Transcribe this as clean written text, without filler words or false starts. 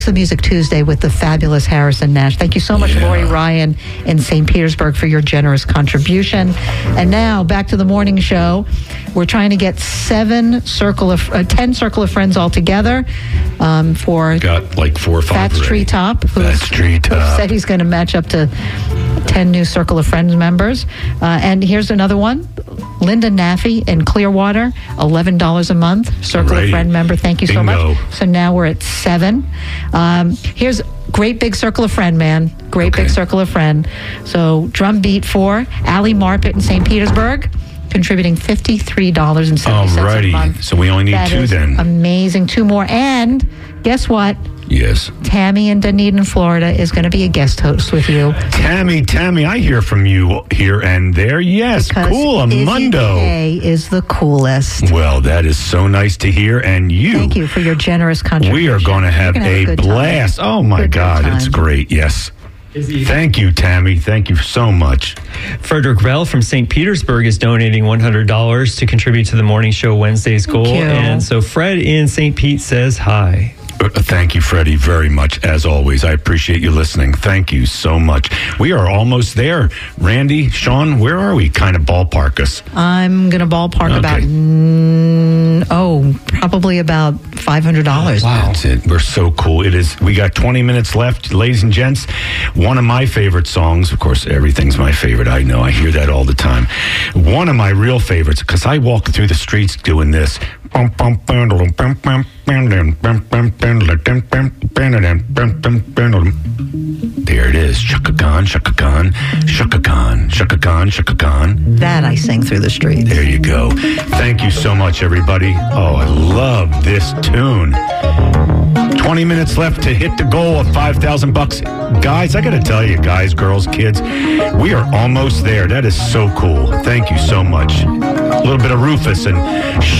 The Music Tuesday with the fabulous Harrison Nash. Thank you so much, Lori Ryan in St. Petersburg, for your generous contribution. And now back to the morning show. We're trying to get 10 Circle of Friends all together for got like 4 or 5. Fats Treetop, who said he's going to match up to 10 new Circle of Friends members. And here's another one. Linda Naffy in Clearwater, $11 a month. Circle of Friend member. Thank you so much. So now we're at 7. Here's great big Circle of Friend, man. Great big Circle of Friend. So drum beat for Allie Marpet in St. Petersburg, contributing $53.70 a month. So we only need 2 then. Amazing. 2 more. And guess what? Yes. Tammy in Dunedin, Florida is going to be a guest host with you. Tammy, I hear from you here and there. Yes, because cool. Mundo is the coolest. Well, that is so nice to hear. And you. Thank you for your generous contribution. We are going to have a blast. Time. Oh, my God. It's great. Yes. Thank you, Tammy. Thank you so much. Frederick Bell from St. Petersburg is donating $100 to contribute to the morning show Wednesday's goal. And so Fred in St. Pete says hi. Thank you, Freddie, very much, as always. I appreciate you listening. Thank you so much. We are almost there. Randy, Sean, where are we? Kind of ballpark us. I'm going to ballpark about, probably about $500. Wow. That's it. We're so cool. It is. We got 20 minutes left, ladies and gents. One of my favorite songs, of course, everything's my favorite. I know. I hear that all the time. One of my real favorites, because I walk through the streets doing this. There it is. Shaka Khan, Shaka Khan, Shaka Khan, Shaka Khan, Shaka Khan. That I sing through the streets. There you go. Thank you so much, everybody. Oh, I love this tune. 20 minutes left to hit the goal of $5,000. Guys, I got to tell you, guys, girls, kids, we are almost there. That is so cool. Thank you so much. A little bit of Rufus and